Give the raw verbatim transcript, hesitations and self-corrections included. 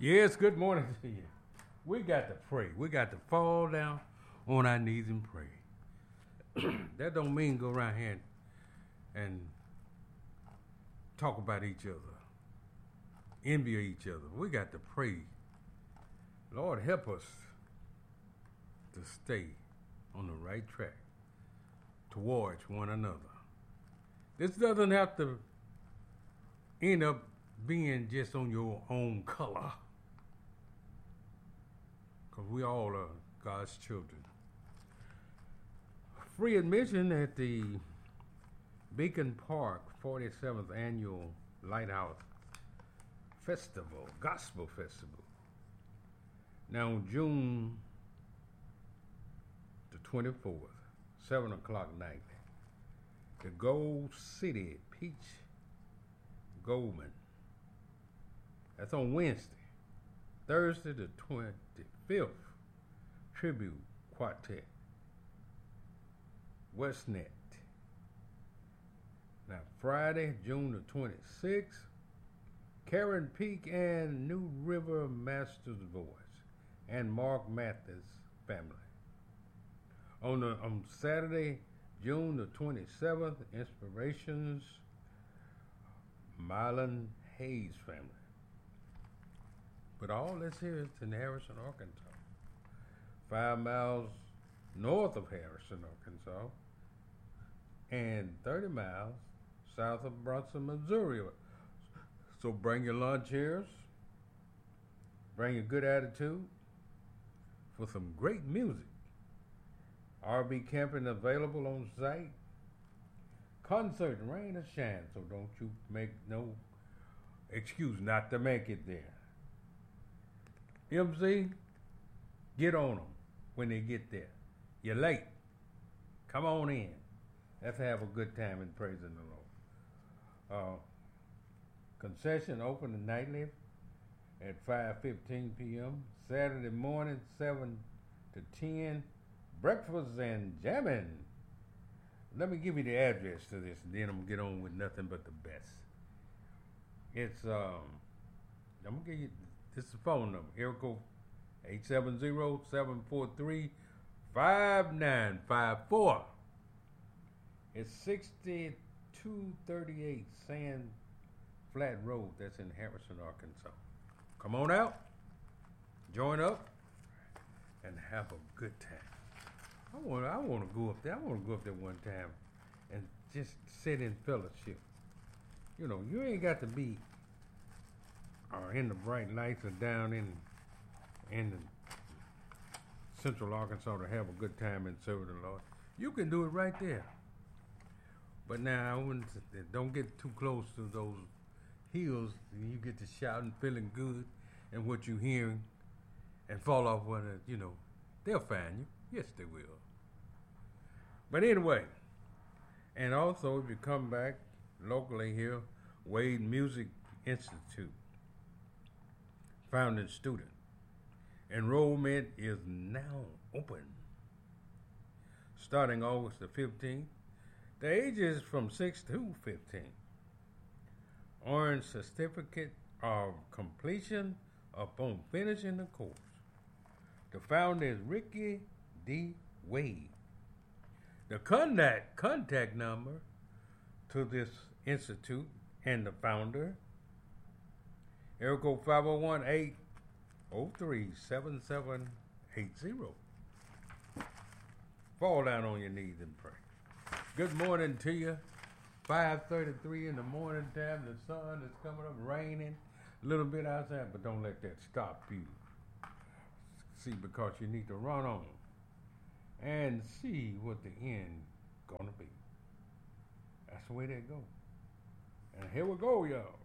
Yes, good morning to you. We got to pray. We got to fall down on our knees and pray. That don't mean go around here and, and talk about each other, envy each other. We got to pray. Lord, help us to stay on the right track towards one another. This doesn't have to end up being just on your own color, because we all are God's children. Free admission at the Beacon Park forty-seventh Annual Lighthouse Festival, Gospel Festival. Now, June the twenty-fourth, seven o'clock nightly, the Gold City Peach Goldman. That's on Wednesday. Thursday the twenty-fifth, Tribute Quartet, Westnet. Now, Friday, June the twenty-sixth, Karen Peak and New River Masters Voice and Mark Mathis family. On, the, on Saturday, June the twenty-seventh, Inspirations, Mylan Hayes family. But all this here is in Harrison, Arkansas. Five miles north of Harrison, Arkansas, and thirty miles south of Bronson, Missouri. So bring your lawn chairs, bring a good attitude for some great music. R V camping available on site. Concert, rain or shine, so don't you make no excuse not to make it there. M C, get on them when they get there. You're late. Come on in. Let's have a good time in praising the Lord. Uh, concession open nightly at five fifteen p.m. Saturday morning, seven to ten. Breakfast and jamming. Let me give you the address to this, and then I'm going to get on with nothing but the best. It's, um, I'm going to give you, this is the phone number, area code eight seven zero, seven four three, five nine five four. It's sixty-two thirty-eight Sand Flat Road. That's in Harrison, Arkansas. Come on out, join up, and have a good time. I want I want to go up there. I want to go up there one time and just sit in fellowship. You know, you ain't got to be or in the bright lights or down in in the central Arkansas to have a good time and serve the Lord. You can do it right there. But now, I wouldn't, don't get too close to those hills, and you get to shouting, feeling good, and what you're hearing, and fall off one. Of, you know, they'll find you. Yes, they will. But anyway, and also if you come back locally here, Wade Music Institute, founding student. Enrollment is now open. Starting August the fifteenth. The age is from six to fifteen. Earn certificate of completion upon finishing the course. The founder is Ricky D. Wade. The contact, contact number to this institute and the founder, area code five oh one, eight oh three, seven seven eight zero. Fall down on your knees and pray. Good morning to you. five thirty-three in the morning time. The sun is coming up, raining a little bit outside, but don't let that stop you. See, because you need to run on and see what the end gonna be. That's the way they go. And here we go, y'all.